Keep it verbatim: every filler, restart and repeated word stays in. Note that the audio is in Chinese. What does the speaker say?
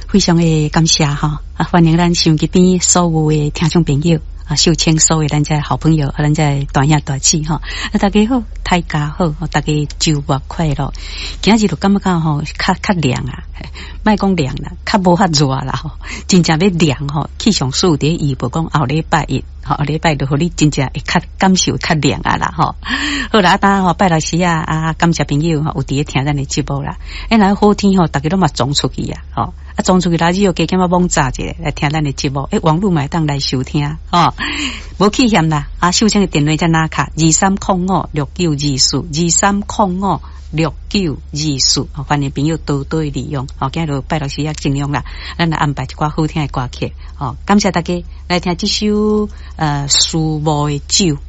非常的感谢哈，啊，欢迎咱收音机边所有的听众朋友。啊，秀清所有咱家好朋友，啊，咱家大兄大姊哈，啊，大家好，大家好，大家周末快乐。今日就感觉吼，较较凉啊，莫讲凉啦，较无遐热啦吼，真正要凉吼。气象署伫预报讲后礼拜一，后礼拜就互你真正会较感受较凉啊啦吼。好啦，当吼拜六时啊，啊，感谢朋友吼有伫咧听咱的节目啦。哎，来好天吼，大家都嘛撞出去啊，吼。啊，装出去垃圾又加减啊猛炸者来听咱的节目，诶，网络买当来收听哦，无气嫌啦。啊，秀清的电话在哪卡？二三空五六九二四，二三空五六九二四。哦，欢迎朋友多多利用。哦，今日拜六时也尽量啦，咱来安排一寡好听的歌曲。哦，感谢大家来听这首呃树木的酒。